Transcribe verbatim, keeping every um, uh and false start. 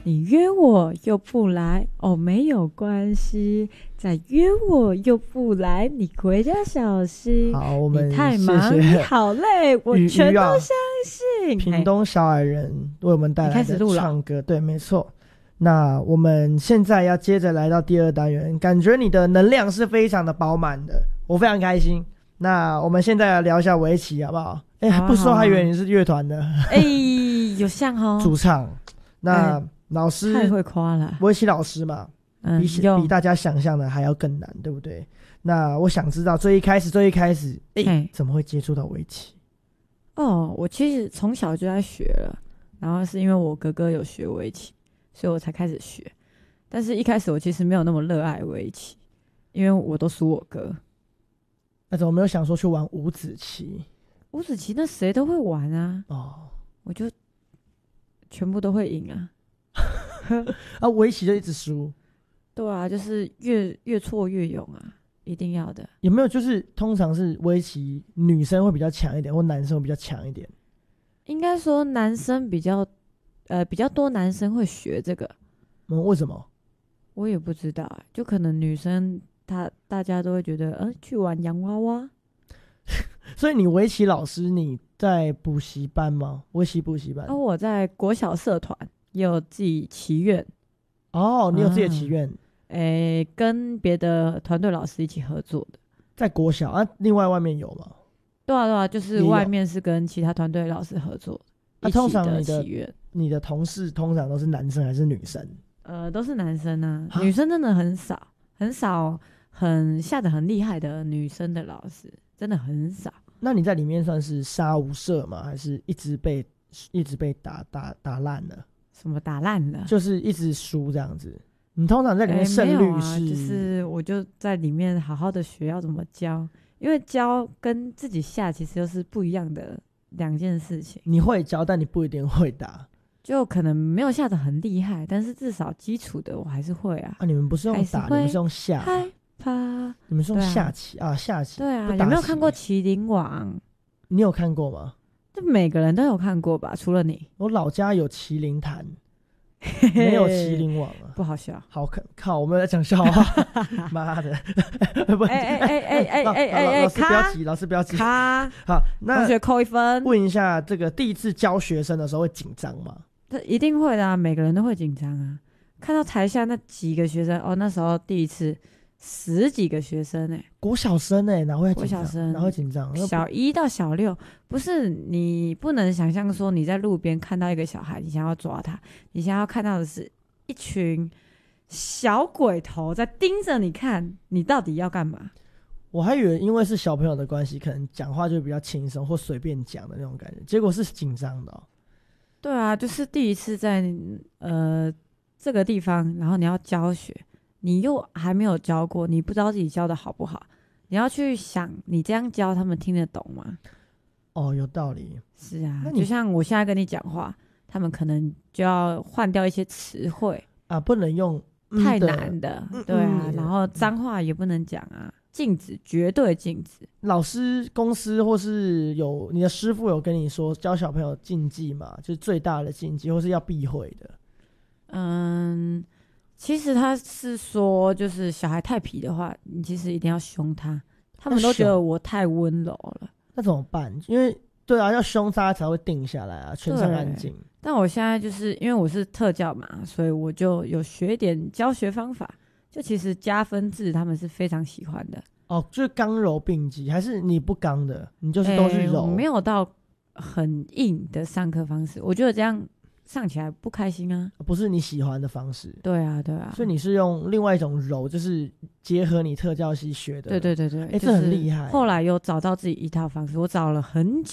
你约我又不来，哦，没有关系，再约我又不来，你回家小心。 好，我们你太忙， 谢谢你好累，我全都相信。 屏东小矮人为我们带来的唱歌，对，没错。那我们现在要接着来到第二单元，感觉你的能量是非常的饱满的，我非常开心。那我们现在来聊一下围棋好不好？哎、欸，不说还以为你是乐团的。 哎、欸，有像哦， 主唱。那、欸、老师太会夸了， 围棋老师嘛，嗯、比比大家想象的还要更难，对不对？那我想知道最一开始，最一开始，哎、欸，怎么会接触到围棋？ 哦，我其实从小就在学了，然后是因为我哥哥有学围棋，所以我才开始学。但是一开始我其实没有那么热爱围棋，因为我都输我哥。 那怎么没有想说去玩五子棋？ 五子棋那谁都会玩啊。 哦， 我就全部都会赢啊。 啊，围棋就一直输。 对啊，就是越越挫越勇啊，一定要的。 有没有就是通常是围棋女生会比较强一点，或男生会比较强一点？ 应该说男生比较呃比较多男生会学这个。 嗯，为什么？ 我也不知道啊，就可能女生她大家都会觉得，呃，去玩洋娃娃。 所以你围棋老师你在补习班吗？围棋补习班？ 哦，我在国小社团也有自己棋院。 哦，你有自己的棋院？ 哎、嗯欸，跟别的团队老师一起合作的。 在国小啊？另外外面有吗？ 对啊对啊，就是外面是跟其他团队老师合作的。 那、啊、通常你的你的同事通常都是男生还是女生？ 呃，都是男生啊，女生真的很少，很少，很下得很厉害的女生的老师真的很少。 那你在里面算是杀无赦吗？还是一直被一直被打打打烂了？ 什么打烂了？ 就是一直输这样子。你通常在里面胜率是、 欸啊？就是我就在里面好好的学要怎么教，因为教跟自己下其实又是不一样的两件事情。 你会教，但你不一定会打。 就可能没有下得很厉害，但是至少基础的我还是会啊。 啊，你们不是用打，你们是用下。 害怕。 你们是用下棋 啊, 啊，下棋。 对啊，有没有看过《麒麟王》？ 你有看过吗？ 就每个人都有看过吧，除了你。 我老家有麒麟坛，没有麒麟王啊， 不好笑。 好靠，我们在讲笑话。妈的！ 哎哎哎哎哎哎哎！ 老师不要急，老师不要急。 卡。 好，那同学扣一分。 问一下，这个第一次教学生的时候会紧张吗？ 这一定会的啊，每个人都会紧张啊。看到台下那几个学生，哦，那时候第一次十几个学生哎、欸， 国小生哎、欸，哪会紧张？ 国小生哪会紧张？ 小一到小六，不是你不能想象说你在路边看到一个小孩，你想要抓他，你想要看到的是一群小鬼头在盯着你看，你到底要干嘛？ 我还以为因为是小朋友的关系，可能讲话就比较轻松或随便讲的那种感觉，结果是紧张的、哦。 对啊，就是第一次在呃这个地方，然后你要教学，你又还没有教过，你不知道自己教的好不好，你要去想你这样教他们听得懂吗？ 哦，有道理。 是啊，就像我现在跟你讲话，他们可能就要换掉一些词汇啊，不能用、 嗯、太难的、嗯、对啊、嗯、然后脏话也不能讲啊，禁止，绝对禁止。 老师公司或是有你的师傅有跟你说教小朋友禁忌嘛，就是最大的禁忌或是要避讳的？ 嗯，其实他是说就是小孩太皮的话，你其实一定要凶他，他们都觉得我太温柔了。 那怎么办？因为对啊，要凶他才会定下来啊，全场安静。 但我现在就是因为我是特教嘛，所以我就有学一点教学方法，就其实加分制他们是非常喜欢的。 哦，就是刚柔并济，还是你不刚的，你就是都是柔？ 欸、我没有到很硬的上课方式，我觉得这样上起来不开心啊， 不是你喜欢的方式。 对啊，对啊。 所以你是用另外一种柔，就是结合你特教系学的。 对对对对， 哎、欸，这很厉害。 后来有找到自己一套方式，我找了很久。